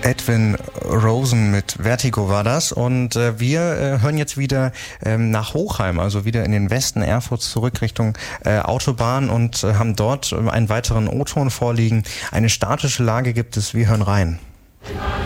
Edwin Rosen mit Vertigo war das, und wir hören jetzt wieder nach Hochheim, also wieder in den Westen Erfurts zurück Richtung Autobahn, und haben dort einen weiteren O-Ton vorliegen. Eine statische Lage gibt es, wir hören rein.